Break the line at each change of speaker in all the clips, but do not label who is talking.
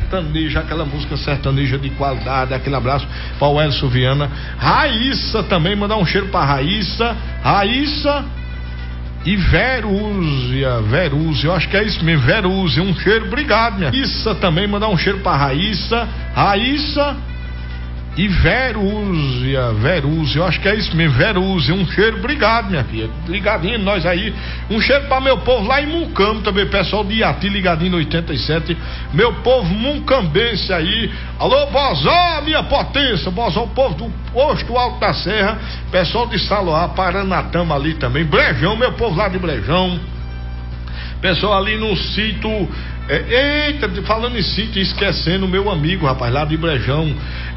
sertaneja, aquela música sertaneja de qualidade. Aquele abraço para o Elcio Viana. Raíssa também, mandar um cheiro para Raíssa e Verúzia, eu acho que é isso mesmo, Verúzia, um cheiro, obrigado, minha. Raíssa também, mandar um cheiro para Raíssa e Verúzia, eu acho que é isso mesmo, Verúzia, um cheiro, obrigado, minha filha, ligadinho nós aí, um cheiro para meu povo lá em Mucambo também, pessoal de Iati, ligadinho no 87, meu povo mucambense aí, alô Bozó, minha potência, Bozó, o povo do Posto Alto da Serra, pessoal de Saloá, Paranatama ali também, Brejão, meu povo lá de Brejão, pessoal ali no sítio. Eita, falando em sítio, esquecendo o meu amigo, rapaz, lá de Brejão,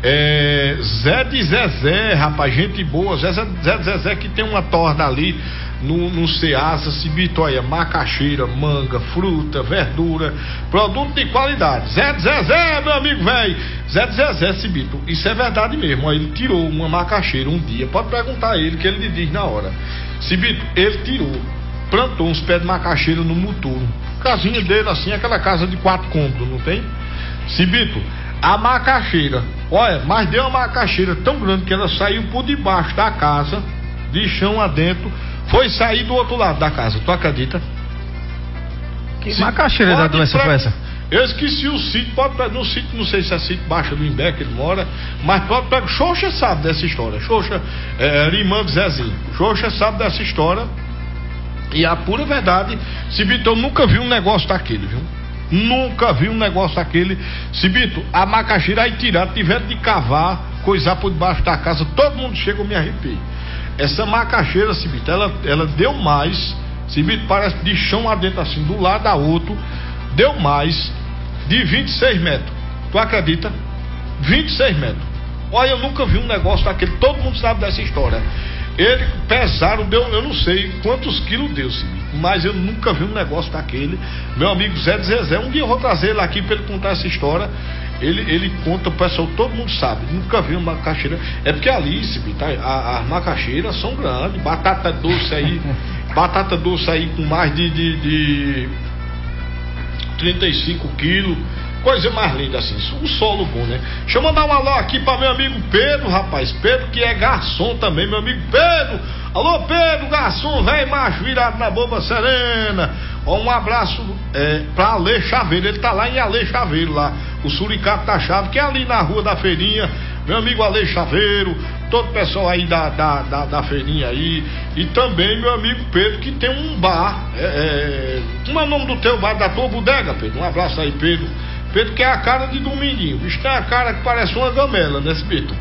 Zé de Zezé, rapaz, gente boa, Zé de Zezé que tem uma torna ali no Ceasa, Cibitoia, macaxeira, manga, fruta, verdura, produto de qualidade. Zé de Zezé, meu amigo velho, Zé de Zezé, Cibito, isso é verdade mesmo, ó, ele tirou uma macaxeira um dia, pode perguntar a ele que ele lhe diz na hora. Cibito, ele plantou uns pés de macaxeira no Muturo, casinha dele assim, aquela casa de 4 cômodos, não tem? Cibito, a macaxeira, olha, mas deu uma macaxeira tão grande que ela saiu por debaixo da casa, de chão adentro, foi sair do outro lado da casa, tu acredita?
Que macaxeira da doença foi essa?
Eu esqueci o sítio, no sítio, não sei se é sítio Baixa do Imbé que ele mora, mas pode pegar, Xoxa sabe dessa história, Xoxa, irmã de Zezinho, Xoxa sabe dessa história. E a pura verdade, Cibito, eu nunca vi um negócio daquele, viu? Nunca vi um negócio daquele. Cibito, a macaxeira aí tirada, tiveram de cavar, coisar por debaixo da casa, todo mundo chega, eu me arrepiei. Essa macaxeira, Cibito, ela deu mais, Cibito, parece de chão adentro assim, do lado a outro, deu mais de 26 metros. Tu acredita? 26 metros. Olha, eu nunca vi um negócio daquele, todo mundo sabe dessa história. Ele pesaram, deu, eu não sei quantos quilos deu, mas eu nunca vi um negócio daquele. Meu amigo Zé de Zezé, um dia eu vou trazer ele aqui para ele contar essa história. Ele conta, o pessoal, todo mundo sabe, nunca vi uma macaxeira. É porque ali, as macaxeiras são grandes, batata doce aí com mais de 35 quilos. Coisa mais linda assim, um solo bom, né? Deixa eu mandar um alô aqui para meu amigo Pedro, rapaz. Pedro que é garçom também, meu amigo Pedro. Alô Pedro, garçom, velho macho virado na boba serena. Ó, um abraço para Ale Chaveiro, ele tá lá em Ale Chaveiro, lá, o Suricato da Chave, que é ali na rua da feirinha. Meu amigo Ale Chaveiro, todo o pessoal aí da feirinha aí. E também meu amigo Pedro, que tem um bar. Como é o nome do teu bar, da tua bodega, Pedro? Um abraço aí, Pedro. Pedro que é a cara de Dominguinho. O bicho tem a cara que parece uma gamela, né, Pedro?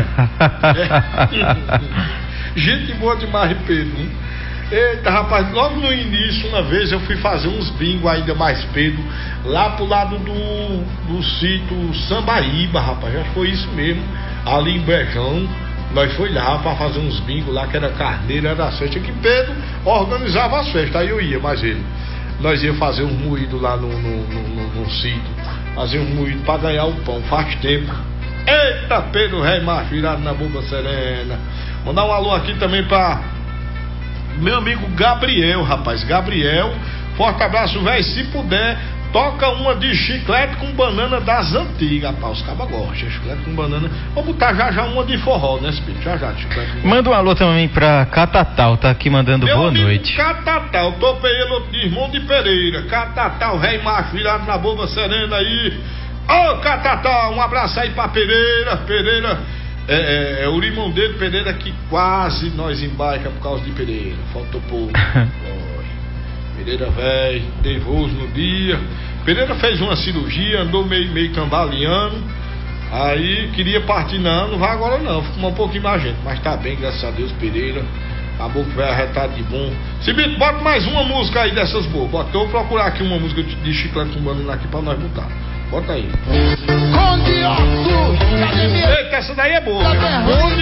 Gente boa demais, Pedro, hein? Eita, rapaz, logo no início, uma vez eu fui fazer uns bingos ainda mais, Pedro, lá pro lado do sítio Sambaíba, rapaz, já foi isso mesmo, ali em Brejão. Nós foi lá pra fazer uns bingos lá, que era carneiro, era festa, que Pedro organizava as festas, aí eu ia, mas nós ia fazer um moído lá no sítio, fazer um moído pra ganhar o pão, faz tempo. Eita, Pedro Rei macho virado na boba serena. Mandar um alô aqui também pra meu amigo Gabriel, rapaz, Gabriel, forte abraço, velho, se puder, toca uma de chiclete com banana das antigas, rapaz, os cabas gostam, chiclete com banana, vou botar já uma de forró, né, Espírito, já, de chiclete com banana.
Manda um alô também pra Catatal, tá aqui mandando
meu
boa
amigo
noite.
Catatal, topei ele outro dia, irmão de Pereira, Catatal, rei macho virado na boba serena aí, ô Catatal, um abraço aí pra Pereira, o irmão dele, Pereira, que quase nós embarca por causa de Pereira. Faltou pouco. Pereira velho, nervoso no dia. Pereira fez uma cirurgia, andou meio cambaleando. Aí queria partir, não vai agora não, ficou um pouquinho mais gente. Mas tá bem, graças a Deus, Pereira. Acabou que vai arretado de bom. Cibito, bota mais uma música aí dessas boas. Bota, eu vou procurar aqui uma música de chiclete com banana aqui pra nós botar. Bota aí.
Conde Otto,
Eita, essa daí é boa.